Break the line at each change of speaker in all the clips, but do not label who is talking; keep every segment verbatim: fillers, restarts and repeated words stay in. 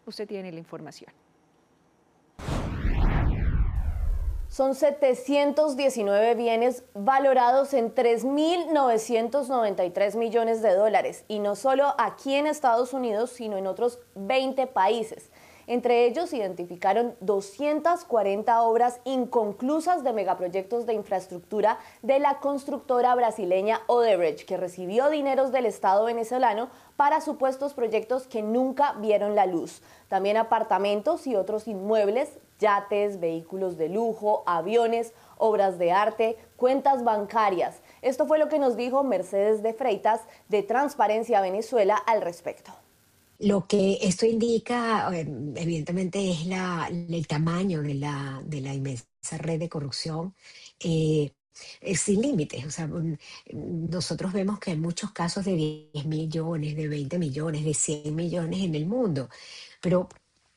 Usted tiene la información.
Son setecientos diecinueve bienes valorados en tres mil novecientos noventa y tres millones de dólares, y no solo aquí en Estados Unidos, sino en otros veinte países. Entre ellos identificaron doscientas cuarenta obras inconclusas de megaproyectos de infraestructura de la constructora brasileña Odebrecht, que recibió dineros del Estado venezolano para supuestos proyectos que nunca vieron la luz. También apartamentos y otros inmuebles, yates, vehículos de lujo, aviones, obras de arte, cuentas bancarias. Esto fue lo que nos dijo Mercedes de Freitas de Transparencia Venezuela al respecto.
Lo que esto indica, eh, evidentemente, es la, el tamaño de la, de la inmensa red de corrupción. Eh, es sin límites. O sea, un- nosotros vemos que hay muchos casos de diez millones, de veinte millones, de cien millones en el mundo, pero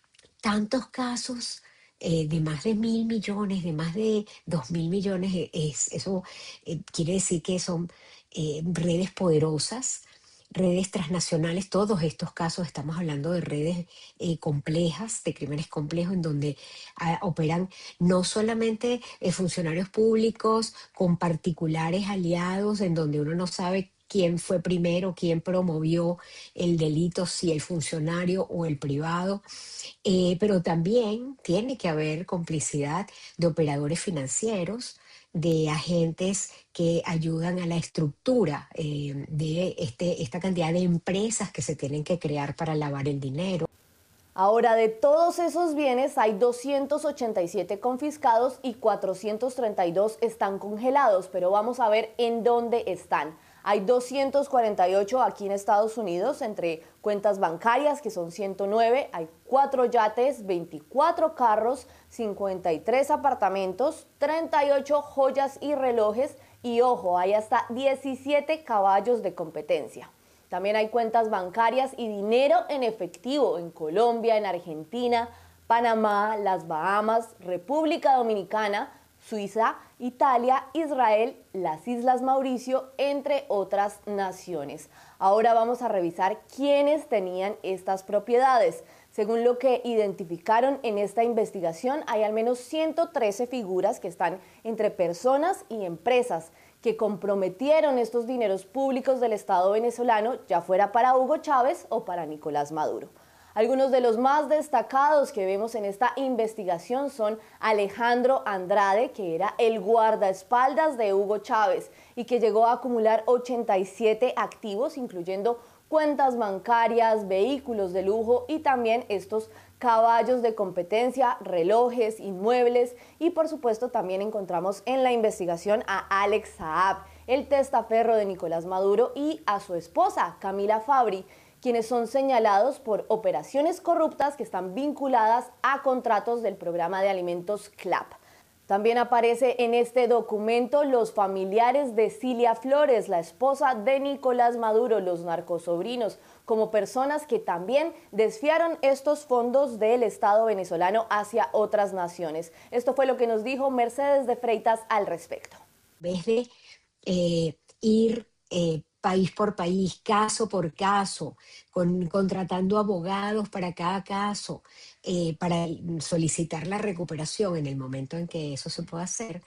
tantos casos eh, de más de mil millones, de más de dos mil millones, eh, es, eso eh, quiere decir que son eh, redes poderosas, redes transnacionales. Todos estos casos estamos hablando de redes eh, complejas, de crímenes complejos, en donde ah, operan no solamente eh, funcionarios públicos con particulares aliados, en donde uno no sabe quién fue primero, quién promovió el delito, si el funcionario o el privado, eh, pero también tiene que haber complicidad de operadores financieros, de agentes que ayudan a la estructura eh, de este, esta cantidad de empresas que se tienen que crear para lavar el dinero.
Ahora, de todos esos bienes hay doscientos ochenta y siete confiscados y cuatrocientos treinta y dos están congelados, pero vamos a ver en dónde están. Hay doscientos cuarenta y ocho aquí en Estados Unidos, entre cuentas bancarias, que son ciento nueve, hay cuatro yates, veinticuatro carros, cincuenta y tres apartamentos, treinta y ocho joyas y relojes, y ojo, hay hasta diecisiete caballos de competencia. También hay cuentas bancarias y dinero en efectivo en Colombia, en Argentina, Panamá, las Bahamas, República Dominicana, Suiza, Italia, Israel, las Islas Mauricio, entre otras naciones. Ahora vamos a revisar quiénes tenían estas propiedades. Según lo que identificaron en esta investigación, hay al menos ciento trece figuras que están entre personas y empresas que comprometieron estos dineros públicos del Estado venezolano, ya fuera para Hugo Chávez o para Nicolás Maduro. Algunos de los más destacados que vemos en esta investigación son Alejandro Andrade, que era el guardaespaldas de Hugo Chávez y que llegó a acumular ochenta y siete activos, incluyendo cuentas bancarias, vehículos de lujo y también estos caballos de competencia, relojes, inmuebles, y por supuesto también encontramos en la investigación a Alex Saab, el testaferro de Nicolás Maduro, y a su esposa, Camila Fabri, quienes son señalados por operaciones corruptas que están vinculadas a contratos del programa de alimentos CLAP. También aparece en este documento los familiares de Cilia Flores, la esposa de Nicolás Maduro, los narcosobrinos, como personas que también desviaron estos fondos del Estado venezolano hacia otras naciones. Esto fue lo que nos dijo Mercedes de Freitas al respecto.
En vez de eh, ir eh, país por país, caso por caso, con, contratando abogados para cada caso, eh, para solicitar la recuperación en el momento en que eso se pueda hacer,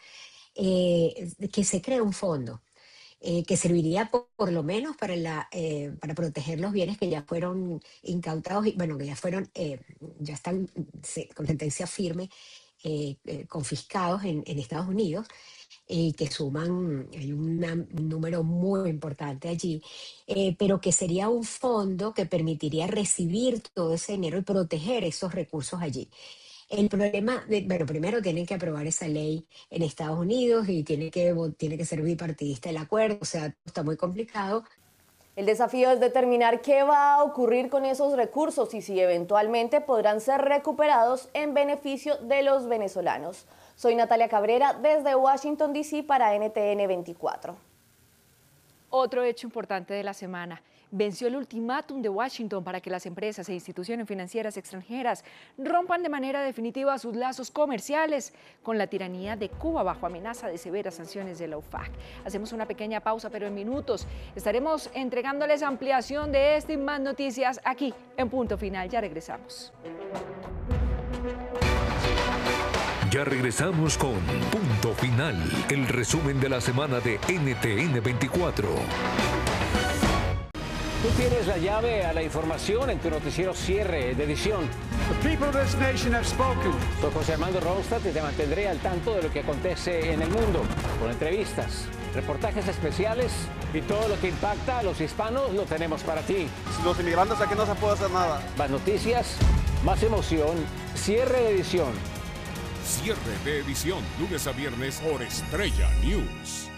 eh, que se cree un fondo eh, que serviría por, por lo menos para, la, eh, para proteger los bienes que ya fueron incautados y bueno, que ya fueron, eh, ya están se, con sentencia firme, eh, eh, confiscados en, en Estados Unidos, eh, que suman, hay una- un número muy importante allí, eh, pero que sería un fondo que permitiría recibir todo ese dinero y proteger esos recursos allí. El problema, de, bueno, primero tienen que aprobar esa ley en Estados Unidos y tiene que, vo- tiene que ser bipartidista el acuerdo, o sea, está muy complicado.
El desafío es determinar qué va a ocurrir con esos recursos y si eventualmente podrán ser recuperados en beneficio de los venezolanos. Soy Natalia Cabrera desde Washington, D C para N T N veinticuatro.
Otro hecho importante de la semana. Venció el ultimátum de Washington para que las empresas e instituciones financieras extranjeras rompan de manera definitiva sus lazos comerciales con la tiranía de Cuba bajo amenaza de severas sanciones de la O F A C. Hacemos una pequeña pausa, pero en minutos estaremos entregándoles ampliación de este y más noticias aquí en Punto Final. Ya regresamos.
Ya regresamos con Punto Final, el resumen de la semana de N T N veinticuatro.
Tú tienes la llave a la información en tu noticiero cierre de edición.
The people of this nation have spoken.
Soy José Armando Ronstadt y te mantendré al tanto de lo que acontece en el mundo, con entrevistas, reportajes especiales y todo lo que impacta a los hispanos lo tenemos para ti.
Los inmigrantes aquí no se puede hacer nada.
Más noticias, más emoción, cierre de edición.
Cierre de edición, lunes a viernes por Estrella News.